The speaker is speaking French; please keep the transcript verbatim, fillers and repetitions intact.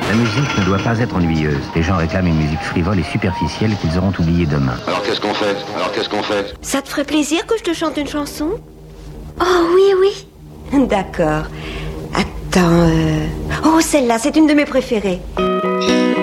La musique ne doit pas être ennuyeuse. Les gens réclament une musique frivole et superficielle qu'ils auront oubliée demain. Alors qu'est-ce qu'on fait? Alors qu'est-ce qu'on fait? Ça te ferait plaisir que je te chante une chanson? Oh oui, oui. D'accord. Attends, euh... Oh, celle-là, c'est une de mes préférées.